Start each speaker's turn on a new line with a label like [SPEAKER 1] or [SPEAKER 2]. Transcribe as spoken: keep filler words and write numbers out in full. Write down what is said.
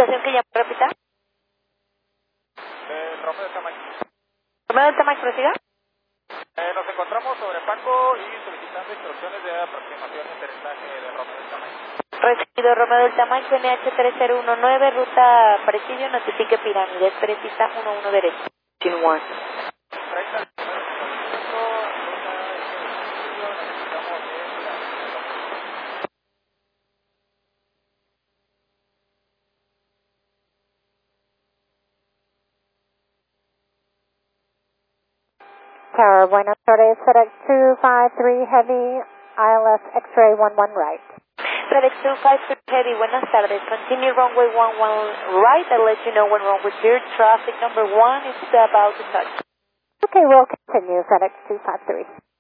[SPEAKER 1] estación que llama, repita.
[SPEAKER 2] Eh, Romeo del Tamayo.
[SPEAKER 1] Romeo del Tamayo, prosiga.
[SPEAKER 2] Eh, nos encontramos sobre Paco y solicitando instrucciones de aproximación y aterrizaje de Romeo del Tamayo.
[SPEAKER 1] Recibido Romeo del Tamayo, N H tres cero uno nueve, ruta Presidio, notifique Pirámides, precisa uno uno derecho. uno.
[SPEAKER 2] treinta de febrero de movimiento, ruta Presidio, necesitamos de Pirámides.
[SPEAKER 3] Tower, buenas tardes, FedEx two five three Heavy, I L S X-ray one one right.
[SPEAKER 1] FedEx two five three Heavy, buenas tardes. Continue runway one one right. I'll let you know when runway clear. Traffic number one is about to touch.
[SPEAKER 3] Okay, we'll continue, FedEx two five three.